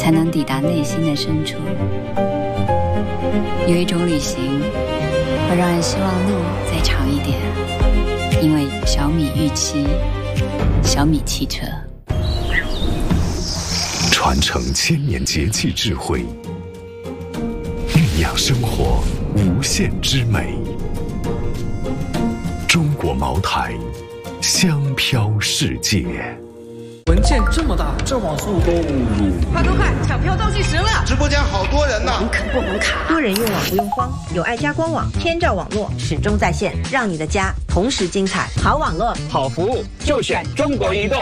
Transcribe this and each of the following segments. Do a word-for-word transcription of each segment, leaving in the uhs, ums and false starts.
才能抵达内心的深处。有一种旅行会让人希望路再长一点，因为小米预期，小米汽车传承千年节气智慧，酝酿生活无限之美。中国茅台，香飘世界。 文件这么大，这网速够入。 快快快，抢票倒计时了！ 直播间好多人呢， 网可不能卡。 多人用网不用慌，有爱家官网，天照网络始终在线，让你的家同时精彩。好网络， 好服务，就选中国移动。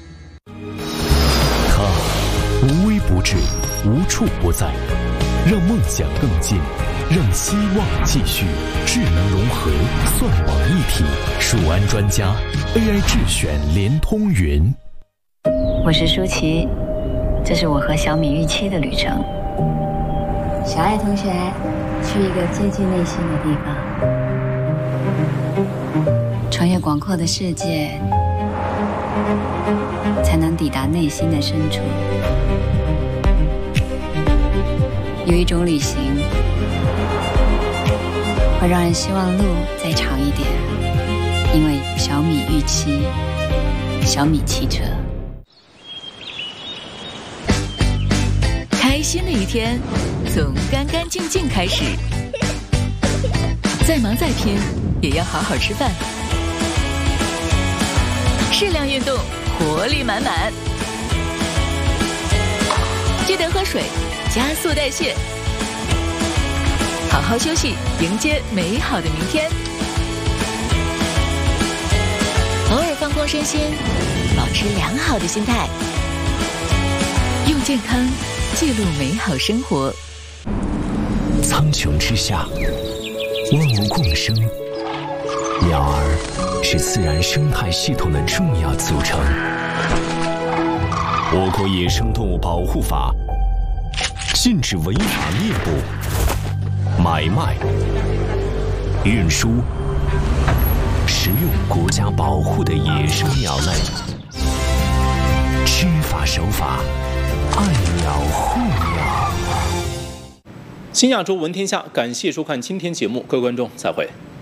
它无微不至，无处不在，让梦想更近，让希望继续。智能融合，算网一体，数安专家 A I 智选联通云。 我是舒淇，这是我和小米预期的旅程。小爱同学，去一个接近内心的地方，穿越广阔的世界，才能抵达内心的深处。有一种旅行会让人希望路再长一点，因为小米预期，小米汽车。 开心的一天从干干净净开始，再忙再拼也要好好吃饭，适量运动，活力满满，记得喝水，加速代谢，好好休息，迎接美好的明天。偶尔放空身心，保持良好的心态，用健康记录美好生活。 苍穹之下，万物共生，鸟儿是自然生态系统的重要组成。我国野生动物保护法禁止违法猎捕、买卖、运输、食用国家保护的野生鸟类。知法守法，爱鸟护鸟。 新亚洲闻天下，感谢收看今天节目，各位观众再会。